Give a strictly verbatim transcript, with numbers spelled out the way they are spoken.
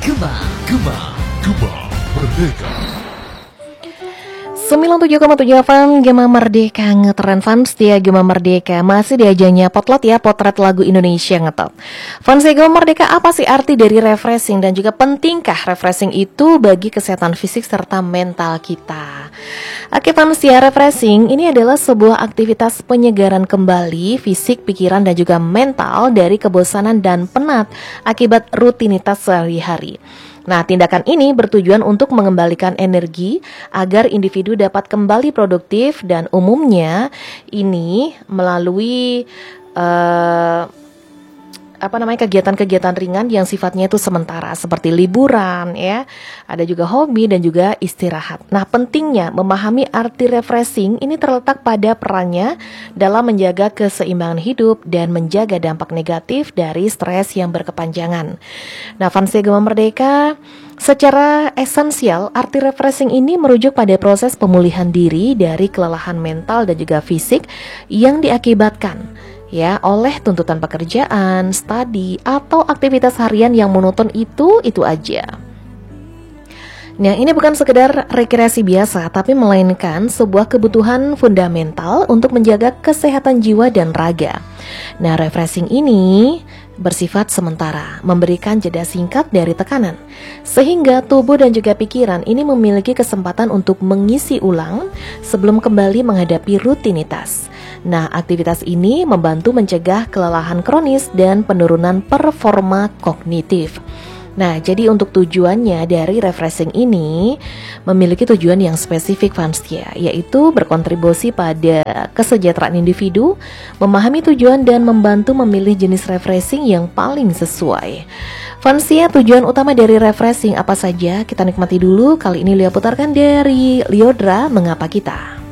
Gema, Gema, Gema Merdeka. sembilan puluh tujuh koma tujuh F M Gema Merdeka, ngetren fans dia Gema Merdeka. Masih di ajangnya Potlot ya, potret lagu Indonesia ngetop. Fans Gema Merdeka, apa sih arti dari refreshing dan juga pentingkah refreshing itu bagi kesehatan fisik serta mental kita? Oke fans ya, refreshing ini adalah sebuah aktivitas penyegaran kembali fisik, pikiran dan juga mental dari kebosanan dan penat akibat rutinitas sehari-hari. Nah, tindakan ini bertujuan untuk mengembalikan energi agar individu dapat kembali produktif dan umumnya ini melalui uh, apa namanya kegiatan-kegiatan ringan yang sifatnya itu sementara seperti liburan ya, ada juga hobi dan juga istirahat. Nah, pentingnya memahami arti refreshing ini terletak pada perannya dalam menjaga keseimbangan hidup dan menjaga dampak negatif dari stres yang berkepanjangan. Nah, fans Gema Merdeka, secara esensial arti refreshing ini merujuk pada proses pemulihan diri dari kelelahan mental dan juga fisik yang diakibatkan ya oleh tuntutan pekerjaan, studi, atau aktivitas harian yang monoton itu itu aja. Nah, ini bukan sekedar rekreasi biasa, tapi melainkan sebuah kebutuhan fundamental untuk menjaga kesehatan jiwa dan raga. Nah, refreshing ini bersifat sementara, memberikan jeda singkat dari tekanan, sehingga tubuh dan juga pikiran ini memiliki kesempatan untuk mengisi ulang sebelum kembali menghadapi rutinitas. Nah, aktivitas ini membantu mencegah kelelahan kronis dan penurunan performa kognitif. Nah, jadi untuk tujuannya dari refreshing ini memiliki tujuan yang spesifik fans ya, yaitu berkontribusi pada kesejahteraan individu, memahami tujuan dan membantu memilih jenis refreshing yang paling sesuai. Fans ya, tujuan utama dari refreshing apa saja? Kita nikmati dulu. Kali ini Lia putarkan dari Lyodra, Mengapa Kita.